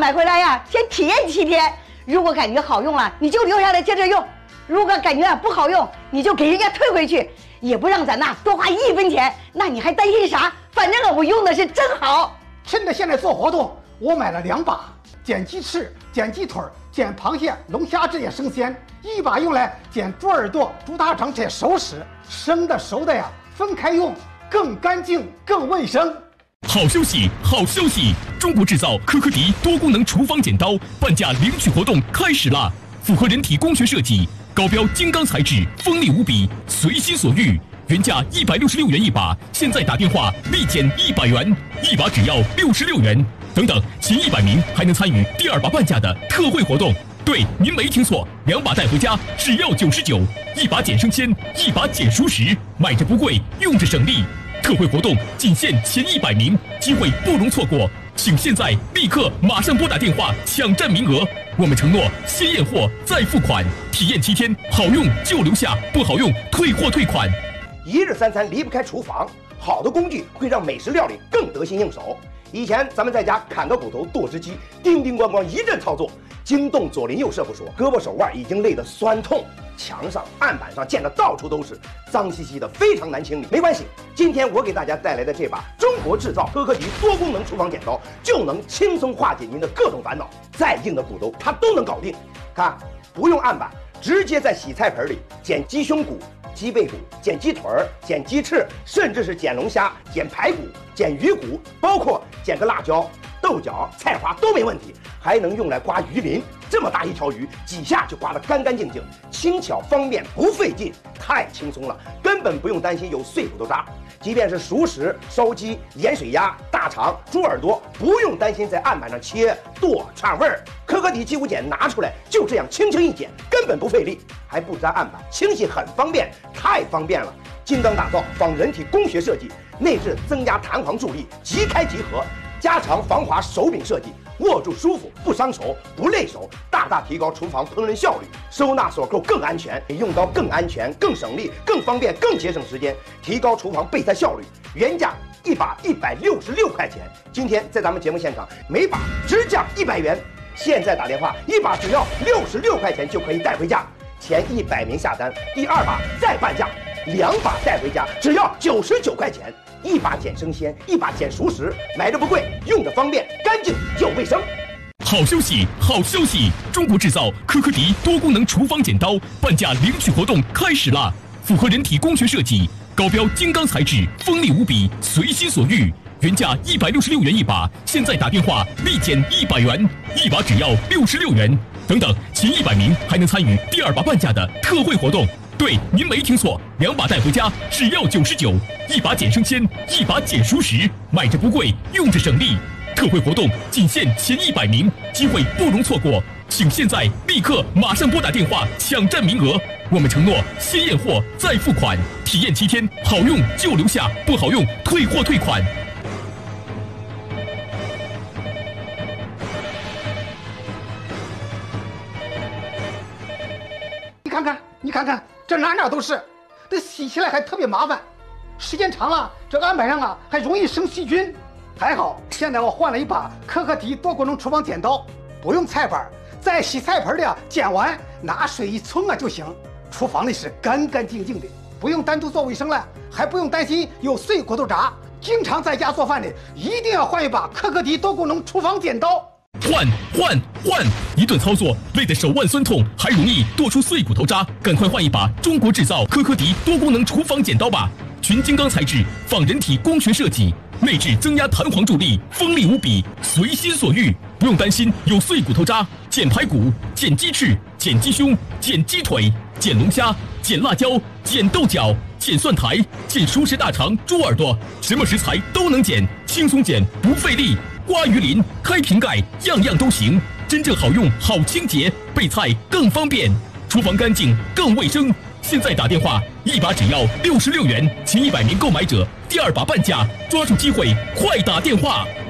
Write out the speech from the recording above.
买回来呀，先体验7天。如果感觉好用了，你就留下来接着用；如果感觉不好用，你就给人家退回去，也不让咱那多花1分钱。那你还担心啥？反正我用的是真好。 趁着现在做活动，我买了2把，剪鸡翅、剪鸡腿、剪螃蟹、龙虾这些生鲜，1把用来剪猪耳朵、猪大肠这些熟食，生的熟的呀分开用，更干净更卫生。 好消息，好消息！中国制造科科迪多功能厨房剪刀半价领取活动开始啦！符合人体工学设计，高标金刚材质，锋利无比，随心所欲。原价166元1把，现在打电话立减100元，1把只要66元。等等，前100名还能参与第2把半价的特惠活动。对，您没听错，2把带回家只要99，1把减生鲜，1把减熟食，买着不贵，用着省力。特惠活动仅限前100名，机会不容错过，请现在立刻马上拨打电话抢占名额。我们承诺先验货再付款，体验7天，好用就留下，不好用退货退款。 一日三餐离不开厨房，好的工具会让美食料理更得心应手。以前咱们在家砍个骨头、剁只鸡，叮叮咣咣一阵操作，惊动左邻右舍不说，胳膊手腕已经累得酸痛。墙上、案板上溅得到处都是，脏兮兮的，非常难清理。没关系，今天我给大家带来的这把中国制造科科迪多功能厨房剪刀，就能轻松化解您的各种烦恼。再硬的骨头它都能搞定。看，不用案板，直接在洗菜盆里剪鸡胸骨、鸡背骨、剪鸡腿、剪鸡翅，甚至是剪龙虾、剪排骨、剪鱼骨，包括剪个辣椒、豆角、菜花都没问题。还能用来刮鱼鳞，这么大一条鱼，几下就刮得干干净净，轻巧方便不费劲，太轻松了，根本不用担心有碎骨头渣。即便是熟食、烧鸡、盐水鸭、大肠、猪耳朵，不用担心在案板上切剁串味儿。科科迪鸡骨剪拿出来，就这样轻轻一剪，根本不费力，还不粘案板，清洗很方便，太方便了。精钢打造，仿人体工学设计，内置增压弹簧助力，即开即合，加长防滑手柄设计。握住舒服，不伤手，不累手，大大提高厨房烹饪效率。收纳锁扣更安全，比用刀更安全、更省力、更方便、更节省时间，提高厨房备菜效率。原价1把166块钱，今天在咱们节目现场，每把只降100元。现在打电话，1把只要66块钱就可以带回家。前100名下单，第2把再半价，2把带回家只要99块钱。1把剪生鲜，1把剪熟食，买着不贵，用着方便，干净又卫生。 好消息，好消息！中国制造科科迪多功能厨房剪刀半价领取活动开始啦！符合人体工学设计，高标金刚材质，锋利无比，随心所欲。原价166元1把，现在打电话立减100元，1把只要66元。等等，前100名还能参与第2把半价的特惠活动。对，您没听错，2把带回家只要99，1把剪生鲜，1把剪熟食，买着不贵，用着省力。特惠活动仅限前100名，机会不容错过，请现在立刻马上拨打电话抢占名额。我们承诺先验货再付款，体验7天，好用就留下，不好用退货退款。 你看看，这哪都是，这洗起来还特别麻烦，时间长了，这案板上啊还容易生细菌。还好，现在我换了1把科科迪多功能厨房剪刀，不用菜板，在洗菜盆里剪完，拿水一冲就行。厨房里是干干净净的，不用单独做卫生了，还不用担心有碎骨头渣。经常在家做饭的，一定要换1把科科迪多功能厨房剪刀。 换！一顿操作累得手腕酸痛，还容易剁出碎骨头渣，赶快换1把中国制造科科迪多功能厨房剪刀吧！全金刚材质，仿人体工学设计，内置增压弹簧助力，锋利无比，随心所欲，不用担心有碎骨头渣。剪排骨、剪鸡翅、剪鸡胸、剪鸡腿、剪龙虾、剪辣椒、剪豆角、剪蒜苔、剪熟食大肠、猪耳朵，什么食材都能剪，轻松剪不费力。刮鱼鳞、开瓶盖，样样都行，真正好用、好清洁，备菜更方便，厨房干净更卫生。现在打电话，1把只要66元，前100名购买者第2把半价，抓住机会，快打电话！